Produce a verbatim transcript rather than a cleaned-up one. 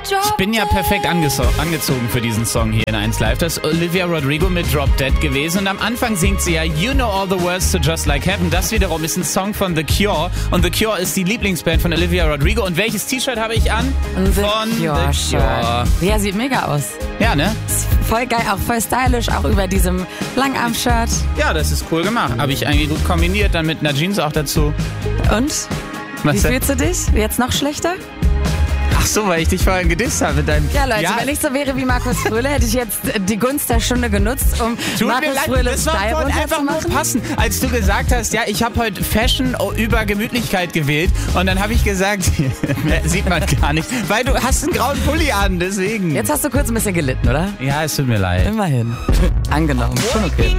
Ich bin ja perfekt angeso- angezogen für diesen Song hier in eins Live. Das ist Olivia Rodrigo mit Drop Dead gewesen. Und am Anfang singt sie ja You Know All the Words to Just Like Heaven. Das wiederum ist ein Song von The Cure. Und The Cure ist die Lieblingsband von Olivia Rodrigo. Und welches T-Shirt habe ich an? The von Cure. The Cure. Ja, sieht mega aus. Ja, ne? Voll geil, auch voll stylisch, auch über diesem Langarm-Shirt. Ja, das ist cool gemacht. Habe ich eigentlich gut kombiniert, dann mit einer Jeans auch dazu. Und? Was Wie denn? fühlst du dich? Jetzt noch schlechter? Ach so, weil ich dich vorhin gedisst habe mit deinem... Ja, Leute, wenn ich so wäre wie Markus Fröhle, hätte ich jetzt die Gunst der Stunde genutzt, um Tut mir Markus leid, Fröhles das war Style vorhin einfach nur runterzumachen. passen, als du gesagt hast, ja, ich habe heute Fashion über Gemütlichkeit gewählt und dann habe ich gesagt, sieht man gar nicht, weil du hast einen grauen Pulli an, deswegen. Jetzt hast du kurz ein bisschen gelitten, oder? Ja, es tut mir leid. Immerhin. Angenommen. Schon okay.